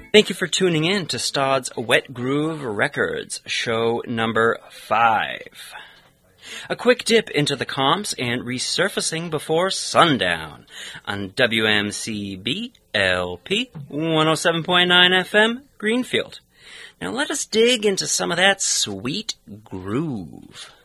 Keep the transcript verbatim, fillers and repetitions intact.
Thank you for tuning in to Stodd's Wet Groove Records, show number five. A quick dip into the comps and resurfacing before sundown on W M C B L P one oh seven point nine F M, Greenfield. Now let us dig into some of that sweet groove.